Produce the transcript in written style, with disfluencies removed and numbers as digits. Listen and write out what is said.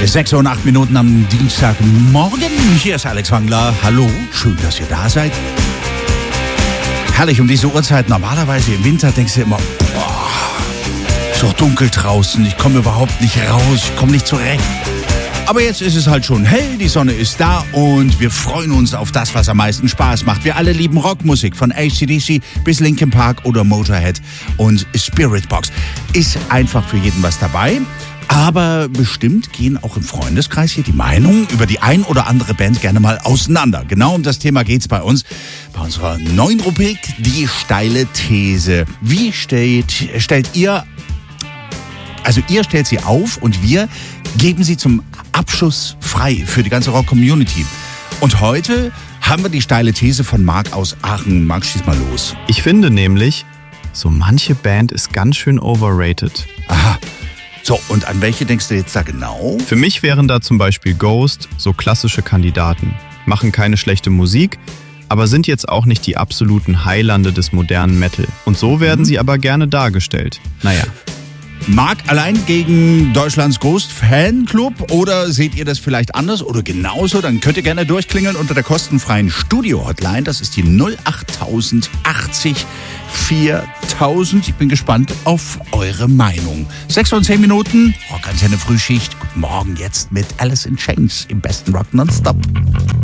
6 und 8 Minuten am Dienstagmorgen. Hier ist Alex Wangler. Hallo, schön, dass ihr da seid. Herrlich um diese Uhrzeit. Normalerweise im Winter denkst du immer, boah, ist doch dunkel draußen. Ich komme überhaupt nicht raus. Ich komme nicht zurecht. Aber jetzt ist es halt schon hell, die Sonne ist da und wir freuen uns auf das, was am meisten Spaß macht. Wir alle lieben Rockmusik, von AC/DC bis Linkin Park oder Motorhead und Spiritbox. Ist einfach für jeden was dabei. Aber bestimmt gehen auch im Freundeskreis hier die Meinungen über die ein oder andere Band gerne mal auseinander. Genau um das Thema geht's bei uns, bei unserer neuen Rubrik, die steile These. Wie stellt ihr, also ihr stellt sie auf und wir geben sie zum Abschuss frei für die ganze Rock-Community. Und heute haben wir die steile These von Marc aus Aachen. Marc, schieß mal los. Ich finde nämlich, so manche Band ist ganz schön overrated. Aha. So, und an welche denkst du jetzt da genau? Für mich wären da zum Beispiel Ghost so klassische Kandidaten. Machen keine schlechte Musik, aber sind jetzt auch nicht die absoluten Highlande des modernen Metal. Und so werden sie aber gerne dargestellt. Naja. Marc allein gegen Deutschlands Ghost Fanclub, oder seht ihr das vielleicht anders oder genauso? Dann könnt ihr gerne durchklingeln unter der kostenfreien Studio-Hotline. Das ist die 08000 80 4000. Ich bin gespannt auf eure Meinung. 6 und 10 Minuten, Rockantenne Frühschicht. Guten Morgen jetzt mit Alice in Chains im besten Rock nonstop.